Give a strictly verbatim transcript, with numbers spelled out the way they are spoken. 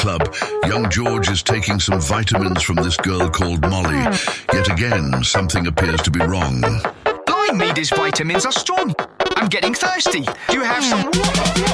nightclub, young George is taking some vitamins from this girl called Molly. Yet again, something appears to be wrong. Blimey, these vitamins are strong. I'm getting thirsty. Do you have some water?